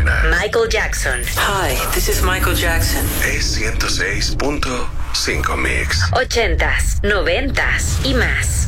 suena. Michael Jackson. Hi, this is Michael Jackson. Es 106.5 Mix. 80s, 90s y más.